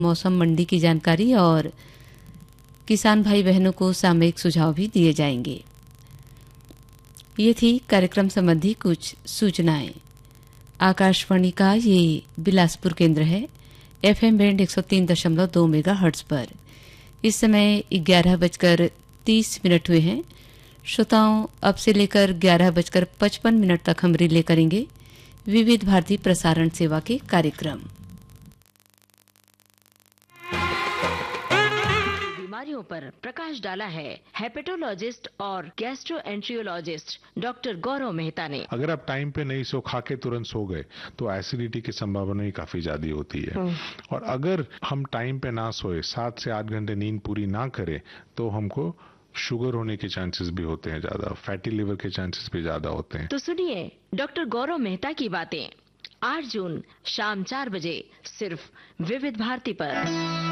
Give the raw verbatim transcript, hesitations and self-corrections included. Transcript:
मौसम मंडी की जानकारी और किसान भाई बहनों को सामयिक सुझाव भी दिए जाएंगे। ये थी कार्यक्रम संबंधी कुछ सूचनाएं। आकाशवाणी का ये बिलासपुर केंद्र है, एफएम बैंड एक सौ तीन दशमलव दो मेगा हर्ट्ज पर। इस समय ग्यारह बजकर तीस मिनट हुए हैं। श्रोताओं, अब से लेकर ग्यारह बजकर पचपन मिनट तक हम रिले करेंगे विविध भारती प्रसारण सेवा के कार्यक्रम। बीमारियों पर प्रकाश डाला है हेपेटोलॉजिस्ट और गैस्ट्रोएंट्रियोलॉजिस्ट डॉक्टर गौरव मेहता ने। अगर आप टाइम पे नहीं सो खा के तुरंत सो गए तो एसिडिटी की संभावना ही काफी ज्यादा होती है। और अगर हम टाइम पे ना सोए, सात से आठ घंटे नींद पूरी ना करें, तो हमको शुगर होने के चांसेस भी होते हैं ज्यादा, फैटी लिवर के चांसेस भी ज्यादा होते हैं। तो सुनिए डॉक्टर गौरव मेहता की बातें आठ जून शाम चार बजे सिर्फ विविध भारती पर।